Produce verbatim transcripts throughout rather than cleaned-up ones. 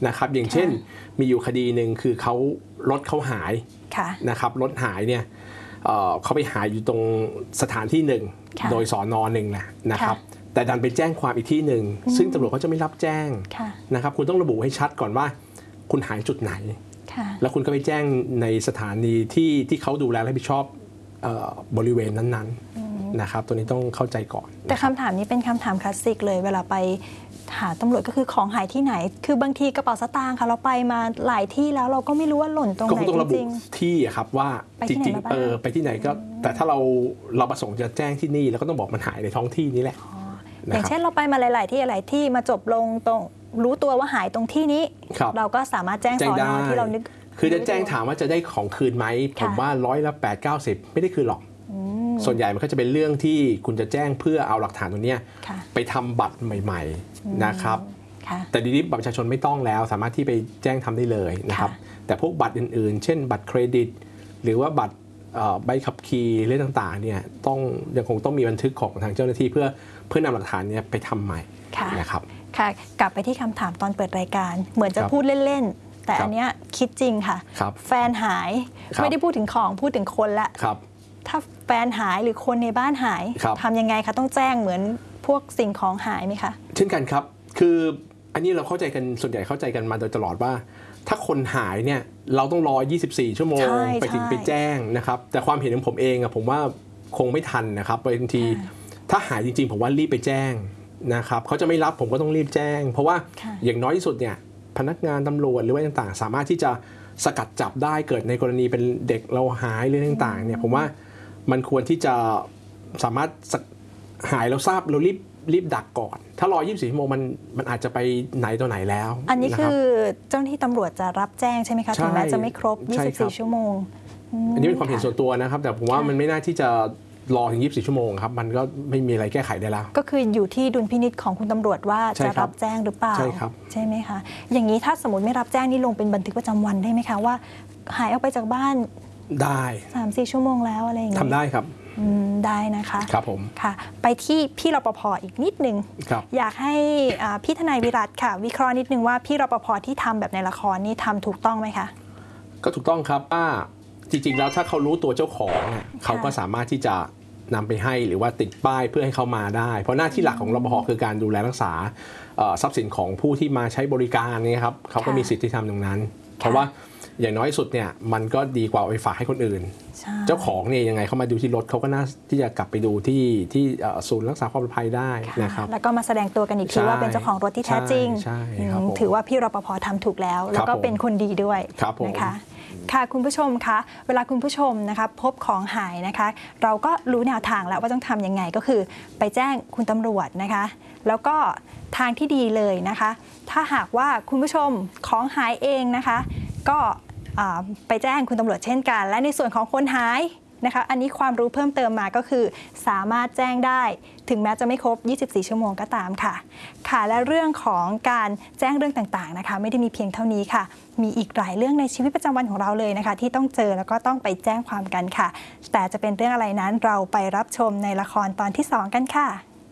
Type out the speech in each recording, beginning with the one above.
นะครับอย่างเช่นมีอยู่คดีหนึ่งคือเขารถเขาหายนะครับรถหายเนี่ยเขาไปหายอยู่ตรงสถานที่หนึ่งโดยสอนอหนึ่งนะนะครับแต่ดันไปแจ้งความอีกที่หนึ่งซึ่งตำรวจเขาจะไม่รับแจ้งนะครับคุณต้องระบุให้ชัดก่อนว่าคุณหายจุดไหนแล้วคุณก็ไปแจ้งในสถานีที่ที่เขาดูแลและรับผิดชอบบริเวณนั้นๆนะครับตัวนี้ต้องเข้าใจก่อนแต่คำถามนี้เป็นคำถามคลาสสิกเลยเวลาไปหาตำรวจก็คือของหายที่ไหนคือบางทีกระเป๋าสตางค์ค่ะเราไปมาหลายที่แล้วเราก็ไม่รู้ว่าหล่นตรงไหนจริงๆที่ครับว่าจริงๆเออไปที่ไหนก็แต่ถ้าเราเราประสงค์จะแจ้งที่นี่แล้วก็ต้องบอกมันหายในท้องที่นี้แหละอย่างเช่นเราไปมาหลายๆที่หลายที่มาจบลงตรงรู้ตัวว่าหายตรงที่นี้เราก็สามารถแจ้งสอนอที่เรานึกคือจะแจ้งถามว่าจะได้ของคืนไหมผมว่าร้อยละแปดเก้าสิบไม่ได้คืนหรอกส่วนใหญ่มันก็จะเป็นเรื่องที่คุณจะแจ้งเพื่อเอาหลักฐานตรงนี้ไปทำบัตรใหม่ๆนะครับแต่ดีนี้บัตรประชาชนไม่ต้องแล้วสามารถที่ไปแจ้งทำได้เลยนะครับแต่พวกบัตรอื่นๆเช่นบัตรเครดิตหรือว่าบัตรใบขับขี่เรื่องต่างๆเนี่ยต้องยังคงต้องมีบันทึกของทางเจ้าหน้าที่เพื่อเพื่อนำหลักฐานนี้ไปทำใหม่นะครับค่ะกลับไปที่คำถามตอนเปิดรายการเหมือนจะพูดเล่นๆแต่อันเนี้ยคิดจริงค่ะแฟนหายไม่ได้พูดถึงของพูดถึงคนละถ้าแฟนหายหรือคนในบ้านหายทำยังไงคะต้องแจ้งเหมือนพวกสิ่งของหายไหมคะเช่นกันครับคืออันนี้เราเข้าใจกันส่วนใหญ่เข้าใจกันมาโดยตลอดว่าถ้าคนหายเนี่ยเราต้องรอยี่สิบสี่ชั่วโมงไปถึงไปแจ้งนะครับแต่ความเห็นของผมเองอะผมว่าคงไม่ทันนะครับบางทีถ้าหายจริงๆผมว่ารีบไปแจ้งนะครับเขาจะไม่รับผมก็ต้องรีบแจ้งเพราะว่าอย่างน้อยที่สุดเนี่ยพนักงานตำรวจหรือว่าต่างๆสามารถที่จะสกัดจับได้เกิดในกรณีเป็นเด็กเราหายหรือต่างๆเนี่ยผมว่ามันควรที่จะสามารถหายเราทราบเรารีบรีบดักก่อนถ้ารอยี่สิบสี่ชั่วโมงมันมันอาจจะไปไหนตัวไหนแล้วอันนี้คือเจ้าหน้าที่ตำรวจจะรับแจ้งใช่ไหมคะถึงแม้จะไม่ครบยี่สิบสี่ชั่วโมงอันนี้เป็นความเห็นส่วนตัวนะครับแต่ผมว่ามันไม่น่าที่จะรอถึงยี่สิบสี่ชั่วโมงครับมันก็ไม่มีอะไรแก้ไขได้แล้วก็คืออยู่ที่ดุลพินิจของคุณตำรวจว่าจะรับแจ้งหรือเปล่าใช่ครับใช่ไหมคะอย่างนี้ถ้าสมมติไม่รับแจ้งนี่ลงเป็นบันทึกประจำวันได้ไหมคะว่าหายออกไปจากบ้านได้สามสี่ชั่วโมงแล้วอะไรอย่างนี้ทำได้ครับได้นะคะครับผมค่ะไปที่พี่รปภอีกนิดนึงอยากให้พี่ทนายวิรัติค่ะวิเคราะห์นิดนึงว่าพี่รปภที่ทำแบบในละครนี่ทำถูกต้องไหมคะก็ถูกต้องครับว่าจริงๆแล้วถ้าเขารู้ตัวเจ้าของเนี่ยเขาก็สามารถที่จะนำไปให้หรือว่าติดป้ายเพื่อให้เขามาได้เพราะหน้าที่หลักของรปภคือการดูแลรักษาทรัพย์สินของผู้ที่มาใช้บริการนี่ครับเขาก็มีสิทธิทำตรงนั้นเพราะว่าอย่างน้อยสุดเนี่ยมันก็ดีกว่าไปฝากให้คนอื่นเจ้าของเนี่ยยังไงเขามาดูที่รถเขาก็น่าที่จะกลับไปดูที่ที่ศูนย์รักษาความปลอดภัยได้นะครับแล้วก็มาแสดงตัวกันอีกทีว่าเป็นเจ้าของรถที่แท้จริงถือว่าพี่รปภทำถูกแล้วแล้วก็เป็นคนดีด้วยนะคะค่ะคุณผู้ชมคะเวลาคุณผู้ชมนะคะพบของหายนะคะเราก็รู้แนวทางแล้วว่าต้องทำยังไงก็คือไปแจ้งคุณตำรวจนะคะแล้วก็ทางที่ดีเลยนะคะถ้าหากว่าคุณผู้ชมของหายเองนะคะก็ไปแจ้งคุณตำรวจเช่นกันและในส่วนของคนหายนะคะอันนี้ความรู้เพิ่มเติมมาก็คือสามารถแจ้งได้ถึงแม้จะไม่ครบยี่สิบสี่ชั่วโมงก็ตามค่ะค่ะและเรื่องของการแจ้งเรื่องต่างๆนะคะไม่ได้มีเพียงเท่านี้ค่ะมีอีกหลายเรื่องในชีวิตประจำวันของเราเลยนะคะที่ต้องเจอแล้วก็ต้องไปแจ้งความกันค่ะแต่จะเป็นเรื่องอะไรนั้นเราไปรับชมในละครตอนที่สองกันค่ะ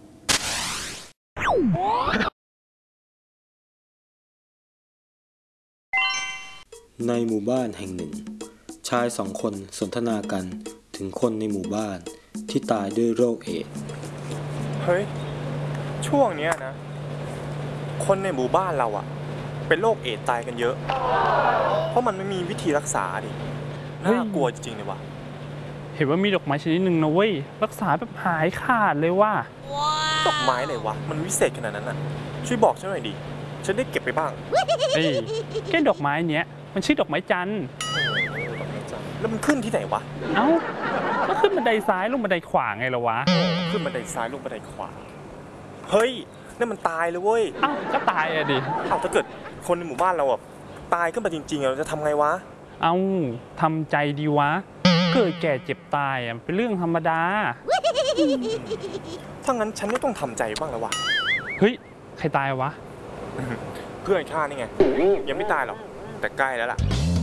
ในหมู่บ้านแห่งหนึ่งชายสองคนสนทนากันถึงคนในหมู่บ้านที่ตายด้วยโรคเอดส์เฮ้ยช่วงนี้นะคนในหมู่บ้านเราอะเป็นโรคเอดส์ตายกันเยอะเพราะมันไม่มีวิธีรักษาดิน่ากลัวจริงๆเลยว่ะเห็นว่ามีดอกไม้ชนิดหนึ่งนะเว้ยรักษาแบบหายขาดเลยว่ะดอกไม้อะไรวะมันวิเศษขนาดนั้นอะช่วยบอกฉันหน่อยดิฉันได้เก็บไปบ้างเอ้ยแค่ดอกไม้เนี้ยมันชื่อดอกไม้จันทร์แล้วมันขึ้นที่ไหนวะเอ้าก็ขึ้นบันไดซ้ายลงบันไดขวาไงล่ะวะขึ้นบันไดซ้ายลงบันไดขวาเฮ้ยนั่นมันตายเลยเว้ยอ้าวก็ตายอะดิอ้าวถ้าเกิดคนในหมู่บ้านเราอะตายขึ้นมาจริงๆเราจะทำไงวะเอ้าทำใจดีวะเกิดแก่เจ็บตายอะเป็นเรื่องธรรมดาถ้างั้นฉันไม่ต้องทำใจบ้างแล้ววะเฮ้ยใครตายวะเพื่อนข้านี่ไงยังไม่ตายหรอกแต่ใกล้แล้วล่ะ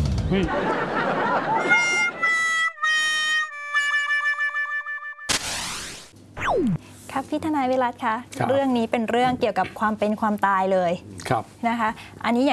ครับพี่ทนายวิรัติคะเรื่องนี้เป็นเรื่องเกี่ยวกับความเป็นความตายเลยนะคะอันนี้